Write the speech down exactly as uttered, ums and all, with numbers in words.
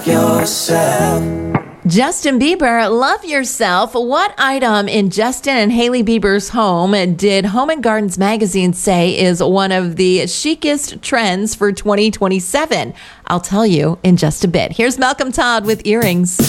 yourself. Justin Bieber, Love Yourself. What item in Justin and Hailey Bieber's home did Home and Gardens magazine say is one of the chicest trends for twenty twenty-seven? I'll tell you in just a bit. Here's Malcolm Todd with Earrings.